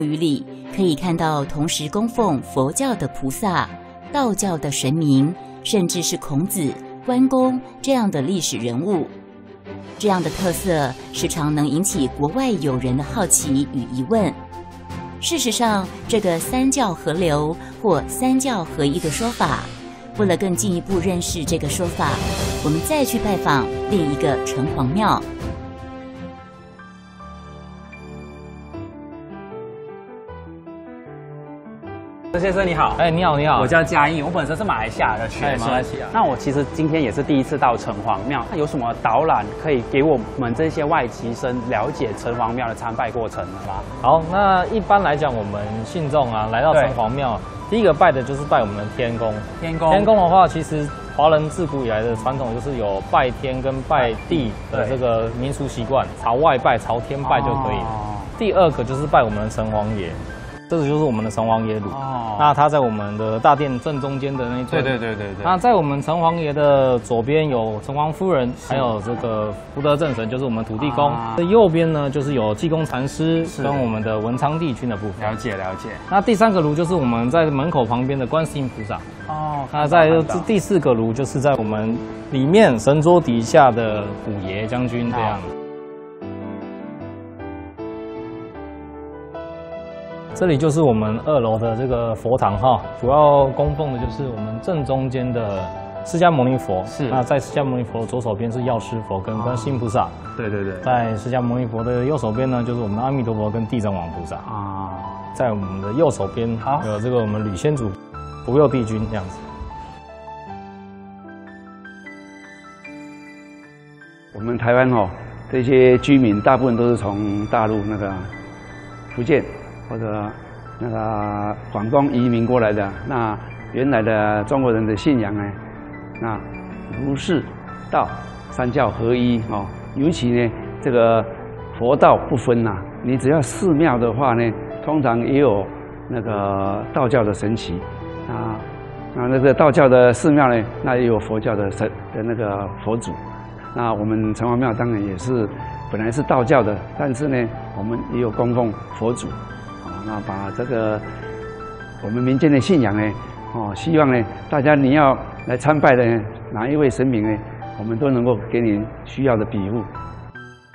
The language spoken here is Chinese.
语里可以看到同时供奉佛教的菩萨、道教的神明，甚至是孔子、关公这样的历史人物。这样的特色时常能引起国外友人的好奇与疑问。事实上，这个三教合流或三教合一的说法，为了更进一步认识这个说法，我们再去拜访另一个城隍庙。 陈先生你好， 你好，你好， 我叫嘉义，我本身是马来西亚的学生， 马来西亚。 那我其实今天也是第一次到城隍庙，那有什么导览可以给我们这些外籍生了解城隍庙的参拜过程的吗？ 好，那一般来讲，我们信众啊来到城隍庙，第一个拜的就是拜我们的天公。天公的话，其实华人自古以来的传统就是有拜天跟拜地的这个民俗习惯，朝外拜、朝天拜就可以了。第二个就是拜我们的城隍爷。这个就是我们的城隍爷炉，那它在我们的大殿正中间的那一尊。对。那在我们城隍爷的左边有城隍夫人，还有这个福德正神，就是我们土地公。右边呢就是有济公禅师跟我们的文昌帝君的部分。了解。那第三个炉就是我们在门口旁边的观世音菩萨。那在第四个炉就是在我们里面神桌底下的虎爷将军这样。这里就是我们2楼的这个佛堂哈，主要供奉的就是我们正中间的释迦牟尼佛。是。那在释迦牟尼佛的左手边是药师佛跟观世音菩萨。对。在释迦牟尼佛的右手边呢，就是我们的阿弥陀佛跟地藏王菩萨。在我们的右手边有这个我们吕先祖、福佑帝君这样子。 我们台湾这些居民大部分都是从大陆那个福建或者那个广东移民过来的。那原来的中国人的信仰呢，那儒释道三教合一尤其呢这个佛道不分呐。你只要寺庙的话呢，通常也有那个道教的神祇那个道教的寺庙呢，那也有佛教的那个佛祖。那我们城隍庙当然也是本来是道教的，但是呢我们也有供奉佛祖。那把这个我们民间的信仰呢，希望呢大家你要来参拜的哪一位神明呢，我们都能够给你需要的庇护。